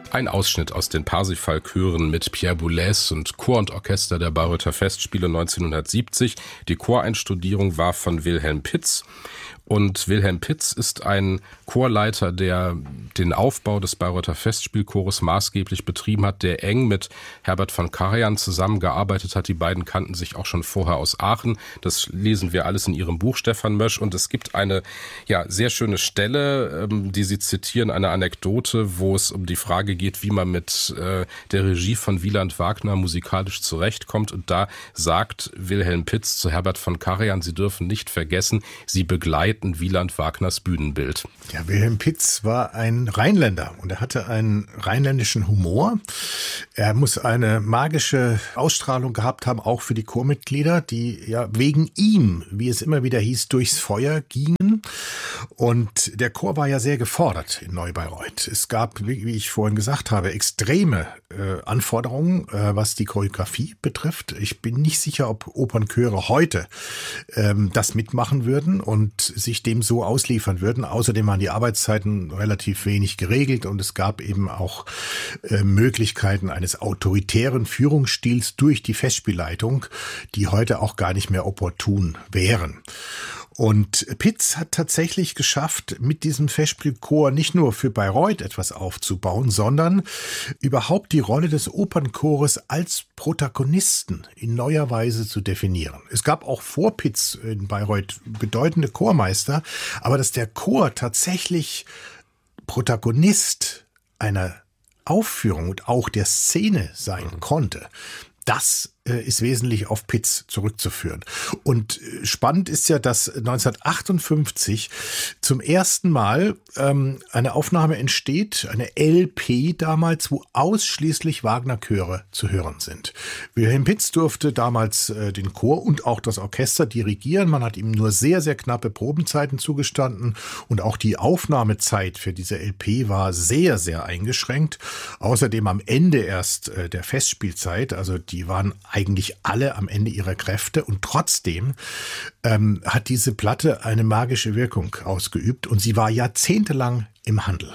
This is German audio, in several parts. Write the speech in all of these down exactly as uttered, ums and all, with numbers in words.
Ein Ausschnitt aus den Parsifal-Chören mit Pierre Boulez und Chor und Orchester der Bayreuther Festspiele neunzehnhundertsiebzig. Die Choreinstudierung war von Wilhelm Pitz. Und Wilhelm Pitz ist ein Chorleiter, der den Aufbau des Bayreuther Festspielchores maßgeblich betrieben hat, der eng mit Herbert von Karajan zusammengearbeitet hat. Die beiden kannten sich auch schon vorher aus Aachen. Das lesen wir alles in ihrem Buch, Stefan Mösch. Und es gibt eine ja sehr schöne Stelle, die Sie zitieren, eine Anekdote, wo es um die Frage geht, wie man mit äh, der Regie von Wieland Wagner musikalisch zurechtkommt. Und da sagt Wilhelm Pitz zu Herbert von Karajan, Sie dürfen nicht vergessen, Sie begleiten Wieland Wagners Bühnenbild. Ja, Wilhelm Pitz war ein Rheinländer und er hatte einen rheinländischen Humor. Er muss eine magische Ausstrahlung gehabt haben, auch für die Chormitglieder, die ja wegen ihm, wie es immer wieder hieß, durchs Feuer gingen. Und der Chor war ja sehr gefordert in Neu-Bayreuth. Es gab, wie ich vorhin gesagt habe, extreme äh, Anforderungen, äh, was die Choreografie betrifft. Ich bin nicht sicher, ob Opernchöre heute ähm, das mitmachen würden und sich dem so ausliefern würden. Außerdem waren die Arbeitszeiten relativ wenig geregelt und es gab eben auch äh, Möglichkeiten eines autoritären Führungsstils durch die Festspielleitung, die heute auch gar nicht mehr opportun wären. Und Pitz hat tatsächlich geschafft, mit diesem Festspielchor nicht nur für Bayreuth etwas aufzubauen, sondern überhaupt die Rolle des Opernchores als Protagonisten in neuer Weise zu definieren. Es gab auch vor Pitz in Bayreuth bedeutende Chormeister, aber dass der Chor tatsächlich Protagonist einer Aufführung und auch der Szene sein konnte, das ist wesentlich auf Pitz zurückzuführen. Und spannend ist ja, dass neunzehnhundertachtundfünfzig zum ersten Mal ähm, eine Aufnahme entsteht, eine L P damals, wo ausschließlich Wagner-Chöre zu hören sind. Wilhelm Pitz durfte damals äh, den Chor und auch das Orchester dirigieren. Man hat ihm nur sehr, sehr knappe Probenzeiten zugestanden und auch die Aufnahmezeit für diese L P war sehr, sehr eingeschränkt. Außerdem am Ende erst äh, der Festspielzeit, also die waren eigentlich alle am Ende ihrer Kräfte und trotzdem ähm, hat diese Platte eine magische Wirkung ausgeübt und sie war jahrzehntelang im Handel.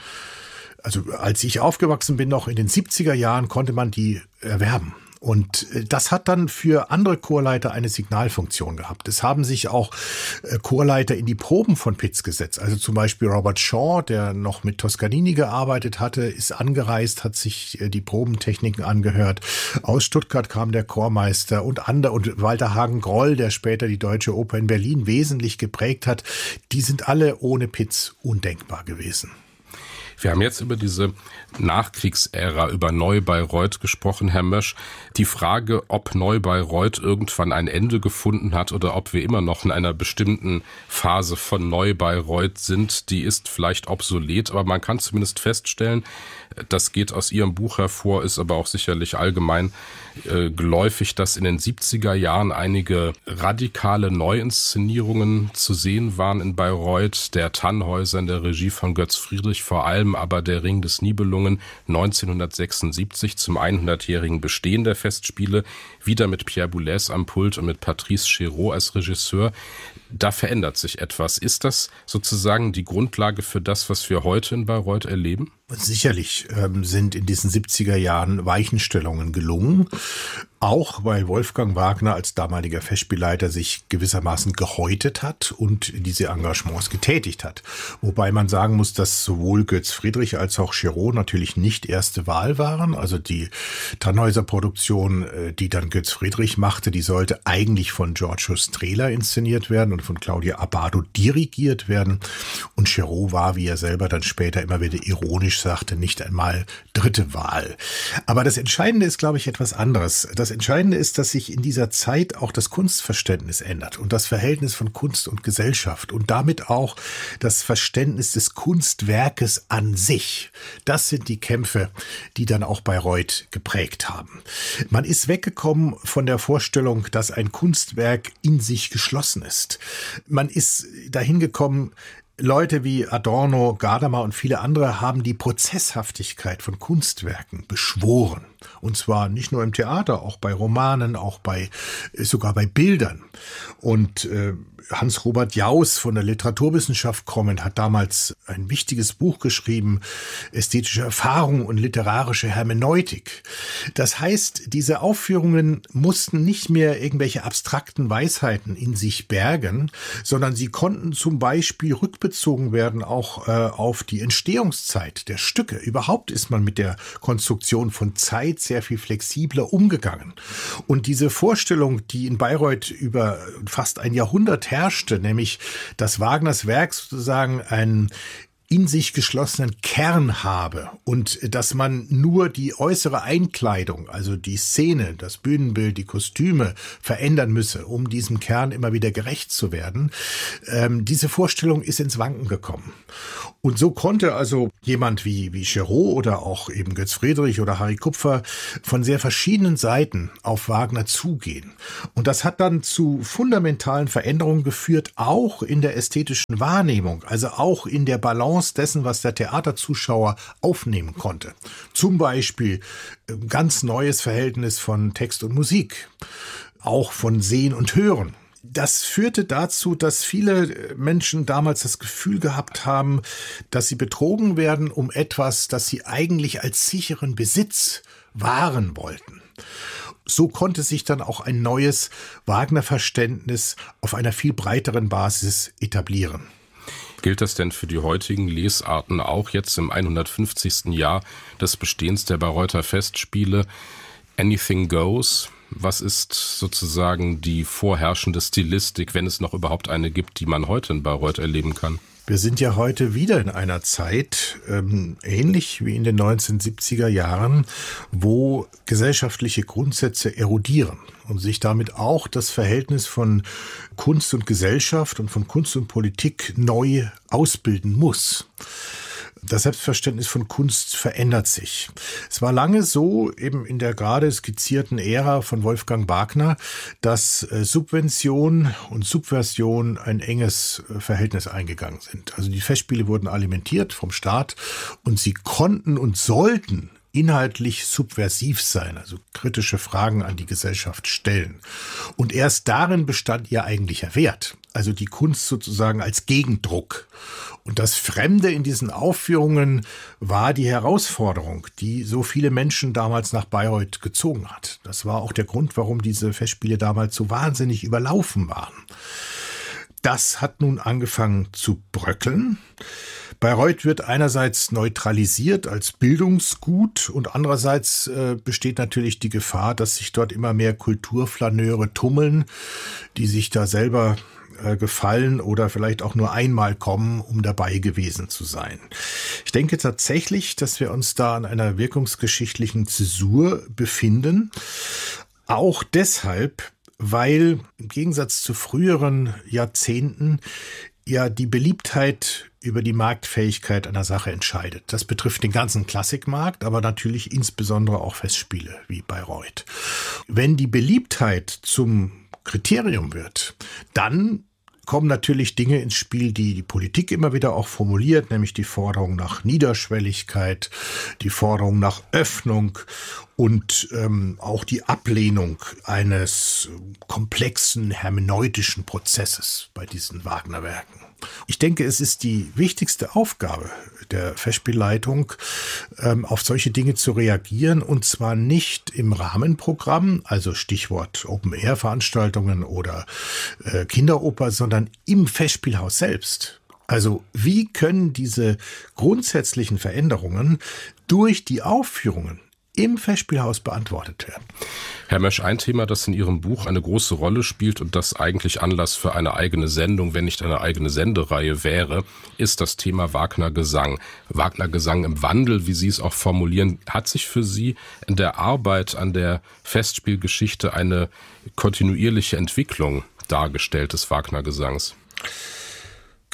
Also als ich aufgewachsen bin, noch in den siebziger Jahren, konnte man die erwerben. Und das hat dann für andere Chorleiter eine Signalfunktion gehabt. Es haben sich auch Chorleiter in die Proben von Pitz gesetzt. Also zum Beispiel Robert Shaw, der noch mit Toscanini gearbeitet hatte, ist angereist, hat sich die Probentechniken angehört. Aus Stuttgart kam der Chormeister und andere und Walter Hagen-Groll, der später die Deutsche Oper in Berlin wesentlich geprägt hat. Die sind alle ohne Pitz undenkbar gewesen. Wir haben jetzt über diese Nachkriegsära, über Neu-Bayreuth gesprochen, Herr Mösch. Die Frage, ob Neu-Bayreuth irgendwann ein Ende gefunden hat oder ob wir immer noch in einer bestimmten Phase von Neu-Bayreuth sind, die ist vielleicht obsolet, aber man kann zumindest feststellen, das geht aus Ihrem Buch hervor, ist aber auch sicherlich allgemein äh, geläufig, dass in den siebziger Jahren einige radikale Neuinszenierungen zu sehen waren in Bayreuth, der Tannhäuser in der Regie von Götz Friedrich, vor allem aber der Ring des Nibelungen neunzehnhundertsechsundsiebzig zum hundertjährigen Bestehen der Festspiele, wieder mit Pierre Boulez am Pult und mit Patrice Chéreau als Regisseur. Da verändert sich etwas. Ist das sozusagen die Grundlage für das, was wir heute in Bayreuth erleben? Sicherlich ähm, sind in diesen siebziger Jahren Weichenstellungen gelungen, auch weil Wolfgang Wagner als damaliger Festspielleiter sich gewissermaßen gehäutet hat und diese Engagements getätigt hat. Wobei man sagen muss, dass sowohl Götz Friedrich als auch Chéreau natürlich nicht erste Wahl waren. Also die Tannhäuser-Produktion, die dann Götz Friedrich machte, die sollte eigentlich von Giorgio Strehler inszeniert werden und von Claudia Abbado dirigiert werden. Und Chéreau war, wie er selber dann später immer wieder ironisch sagte, nicht einmal dritte Wahl. Aber das Entscheidende ist, glaube ich, etwas anderes. Das Entscheidende ist, dass sich in dieser Zeit auch das Kunstverständnis ändert und das Verhältnis von Kunst und Gesellschaft und damit auch das Verständnis des Kunstwerkes an sich. Das sind die Kämpfe, die dann auch Bayreuth geprägt haben. Man ist weggekommen von der Vorstellung, dass ein Kunstwerk in sich geschlossen ist. Man ist dahin gekommen, Leute wie Adorno, Gadamer und viele andere haben die Prozesshaftigkeit von Kunstwerken beschworen. Und zwar nicht nur im Theater, auch bei Romanen, auch bei, sogar bei Bildern. Und äh, Hans-Robert Jauss von der Literaturwissenschaft kommend hat damals ein wichtiges Buch geschrieben, Ästhetische Erfahrung und literarische Hermeneutik. Das heißt, diese Aufführungen mussten nicht mehr irgendwelche abstrakten Weisheiten in sich bergen, sondern sie konnten zum Beispiel rückbezogen werden auch äh, auf die Entstehungszeit der Stücke. Überhaupt ist man mit der Konstruktion von Zeit sehr viel flexibler umgegangen. Und diese Vorstellung, die in Bayreuth über fast ein Jahrhundert herrschte, nämlich dass Wagners Werk sozusagen ein in sich geschlossenen Kern habe und dass man nur die äußere Einkleidung, also die Szene, das Bühnenbild, die Kostüme verändern müsse, um diesem Kern immer wieder gerecht zu werden. Ähm, diese Vorstellung ist ins Wanken gekommen. Und so konnte also jemand wie, wie Giraud oder auch eben Götz Friedrich oder Harry Kupfer von sehr verschiedenen Seiten auf Wagner zugehen. Und das hat dann zu fundamentalen Veränderungen geführt, auch in der ästhetischen Wahrnehmung, also auch in der Balance dessen, was der Theaterzuschauer aufnehmen konnte. Zum Beispiel ein ganz neues Verhältnis von Text und Musik, auch von Sehen und Hören. Das führte dazu, dass viele Menschen damals das Gefühl gehabt haben, dass sie betrogen werden um etwas, das sie eigentlich als sicheren Besitz wahren wollten. So konnte sich dann auch ein neues Wagner-Verständnis auf einer viel breiteren Basis etablieren. Gilt das denn für die heutigen Lesarten auch jetzt im hundertfünfzigsten Jahr des Bestehens der Bayreuther Festspiele? Anything goes? Was ist sozusagen die vorherrschende Stilistik, wenn es noch überhaupt eine gibt, die man heute in Bayreuth erleben kann? Wir sind ja heute wieder in einer Zeit, ähm, ähnlich wie in den neunzehnhundertsiebziger Jahren, wo gesellschaftliche Grundsätze erodieren und sich damit auch das Verhältnis von Kunst und Gesellschaft und von Kunst und Politik neu ausbilden muss. Das Selbstverständnis von Kunst verändert sich. Es war lange so, eben in der gerade skizzierten Ära von Wolfgang Wagner, dass äh, Subvention und Subversion ein enges äh, Verhältnis eingegangen sind. Also die Festspiele wurden alimentiert vom Staat und sie konnten und sollten inhaltlich subversiv sein, also kritische Fragen an die Gesellschaft stellen. Und erst darin bestand ihr eigentlicher Wert, also die Kunst sozusagen als Gegendruck. Und das Fremde in diesen Aufführungen war die Herausforderung, die so viele Menschen damals nach Bayreuth gezogen hat. Das war auch der Grund, warum diese Festspiele damals so wahnsinnig überlaufen waren. Das hat nun angefangen zu bröckeln. Bayreuth wird einerseits neutralisiert als Bildungsgut und andererseits äh, besteht natürlich die Gefahr, dass sich dort immer mehr Kulturflaneure tummeln, die sich da selber äh, gefallen oder vielleicht auch nur einmal kommen, um dabei gewesen zu sein. Ich denke tatsächlich, dass wir uns da an einer wirkungsgeschichtlichen Zäsur befinden. Auch deshalb, weil im Gegensatz zu früheren Jahrzehnten ja die Beliebtheit über die Marktfähigkeit einer Sache entscheidet. Das betrifft den ganzen Klassikmarkt, aber natürlich insbesondere auch Festspiele wie Bayreuth. Wenn die Beliebtheit zum Kriterium wird, dann kommen natürlich Dinge ins Spiel, die die Politik immer wieder auch formuliert, nämlich die Forderung nach Niederschwelligkeit, die Forderung nach Öffnung und ähm, auch die Ablehnung eines komplexen hermeneutischen Prozesses bei diesen Wagner-Werken. Ich denke, es ist die wichtigste Aufgabe der Festspielleitung, ähm, auf solche Dinge zu reagieren, und zwar nicht im Rahmenprogramm, also Stichwort Open-Air-Veranstaltungen oder äh, Kinderoper, sondern im Festspielhaus selbst. Also wie können diese grundsätzlichen Veränderungen durch die Aufführungen im Festspielhaus beantwortet werden? Herr Mösch, ein Thema, das in Ihrem Buch eine große Rolle spielt und das eigentlich Anlass für eine eigene Sendung, wenn nicht eine eigene Sendereihe wäre, ist das Thema Wagner-Gesang. Wagner-Gesang im Wandel, wie Sie es auch formulieren. Hat sich für Sie in der Arbeit an der Festspielgeschichte eine kontinuierliche Entwicklung dargestellt des Wagner-Gesangs?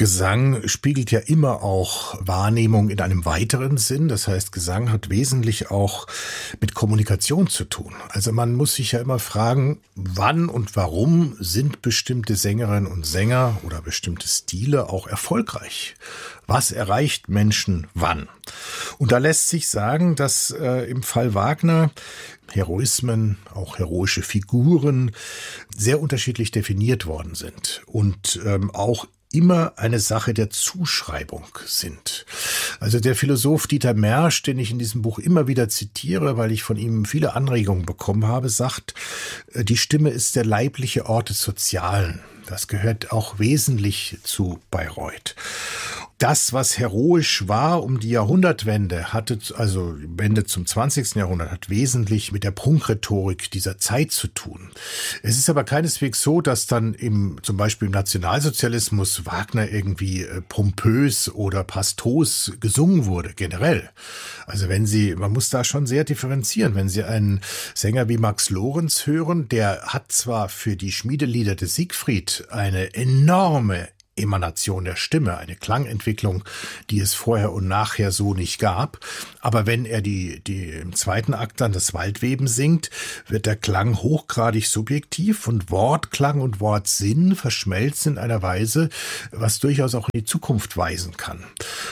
Gesang spiegelt ja immer auch Wahrnehmung in einem weiteren Sinn. Das heißt, Gesang hat wesentlich auch mit Kommunikation zu tun. Also man muss sich ja immer fragen, wann und warum sind bestimmte Sängerinnen und Sänger oder bestimmte Stile auch erfolgreich? Was erreicht Menschen wann? Und da lässt sich sagen, dass äh, im Fall Wagner Heroismen, auch heroische Figuren sehr unterschiedlich definiert worden sind und ähm, auch immer eine Sache der Zuschreibung sind. Also der Philosoph Dieter Mersch, den ich in diesem Buch immer wieder zitiere, weil ich von ihm viele Anregungen bekommen habe, sagt, die Stimme ist der leibliche Ort des Sozialen. Das gehört auch wesentlich zu Bayreuth. Das, was heroisch war um die Jahrhundertwende, hatte, also Wende zum zwanzigsten Jahrhundert, hat wesentlich mit der Prunkrhetorik dieser Zeit zu tun. Es ist aber keineswegs so, dass dann im, zum Beispiel im Nationalsozialismus Wagner irgendwie äh, pompös oder pastos gesungen wurde, generell. Also wenn Sie, man muss da schon sehr differenzieren. Wenn Sie einen Sänger wie Max Lorenz hören, der hat zwar für die Schmiedelieder des Siegfried eine enorme Emanation der Stimme, eine Klangentwicklung, die es vorher und nachher so nicht gab. Aber wenn er die, die im zweiten Akt dann das Waldweben singt, wird der Klang hochgradig subjektiv und Wortklang und Wortsinn verschmelzen in einer Weise, was durchaus auch in die Zukunft weisen kann.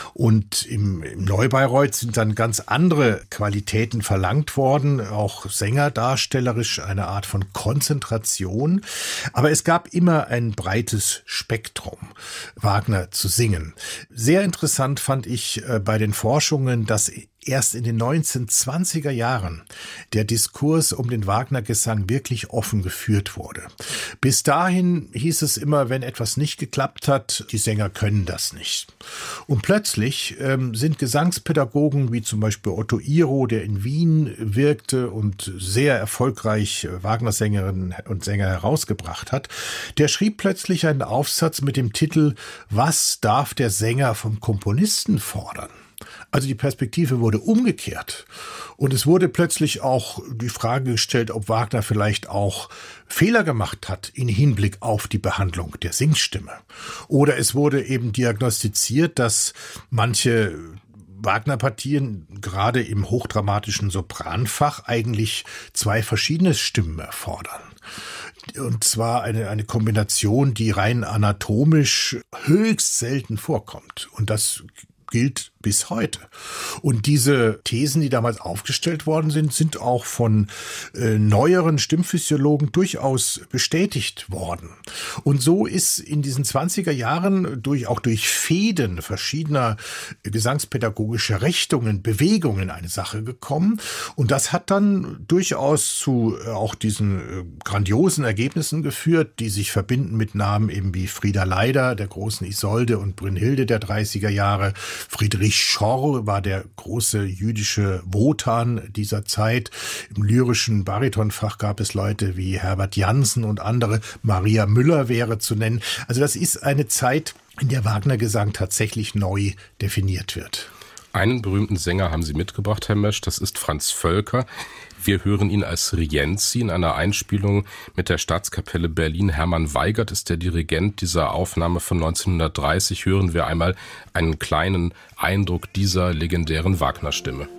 Und im, im Neubayreuth sind dann ganz andere Qualitäten verlangt worden, auch sängerdarstellerisch eine Art von Konzentration. Aber es gab immer ein breites Spektrum, Wagner zu singen. Sehr interessant fand ich äh, bei den Forschungen, dass erst in den neunzehnhundertzwanziger Jahren der Diskurs um den Wagner-Gesang wirklich offen geführt wurde. Bis dahin hieß es immer, wenn etwas nicht geklappt hat, die Sänger können das nicht. Und plötzlich ähm, sind Gesangspädagogen wie zum Beispiel Otto Iro, der in Wien wirkte und sehr erfolgreich Wagner-Sängerinnen und Sänger herausgebracht hat, der schrieb plötzlich einen Aufsatz mit dem Titel „Was darf der Sänger vom Komponisten fordern?" Also die Perspektive wurde umgekehrt und es wurde plötzlich auch die Frage gestellt, ob Wagner vielleicht auch Fehler gemacht hat in Hinblick auf die Behandlung der Singstimme. Oder es wurde eben diagnostiziert, dass manche Wagner-Partien gerade im hochdramatischen Sopranfach eigentlich zwei verschiedene Stimmen erfordern. Und zwar eine, eine Kombination, die rein anatomisch höchst selten vorkommt. Und das gilt bis heute. Und diese Thesen, die damals aufgestellt worden sind, sind auch von äh, neueren Stimmphysiologen durchaus bestätigt worden. Und so ist in diesen zwanziger Jahren durch, auch durch Fäden verschiedener gesangspädagogischer Richtungen, Bewegungen eine Sache gekommen. Und das hat dann durchaus zu äh, auch diesen äh, grandiosen Ergebnissen geführt, die sich verbinden mit Namen eben wie Frieda Leider, der großen Isolde, und Brünnhilde der dreißiger Jahre. Friedrich Schorr war der große jüdische Wotan dieser Zeit. Im lyrischen Baritonfach gab es Leute wie Herbert Janssen und andere. Maria Müller wäre zu nennen. Also das ist eine Zeit, in der Wagner-Gesang tatsächlich neu definiert wird. Einen berühmten Sänger haben Sie mitgebracht, Herr Mesch, das ist Franz Völker. Wir hören ihn als Rienzi in einer Einspielung mit der Staatskapelle Berlin. Hermann Weigert ist der Dirigent dieser Aufnahme von neunzehnhundertdreißig. Hören wir einmal einen kleinen Eindruck dieser legendären Wagner-Stimme.